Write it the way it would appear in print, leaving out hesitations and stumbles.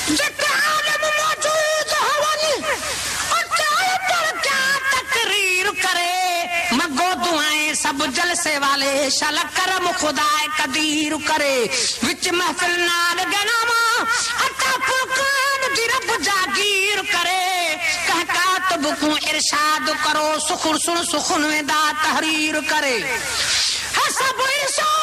जेके आलिम मौजूद हुवनि अचाए पर क्या तकरीर करे मगो दुआएं सब जलसे वाले शल करम खुदाए कदीर करे विच महफिल नाल गनामा अता फुरकान दी रब जागीर करे कहका तबकू इरशाद करो सुखुन सुन सुखुन में दा तहरीर करे सब इंसान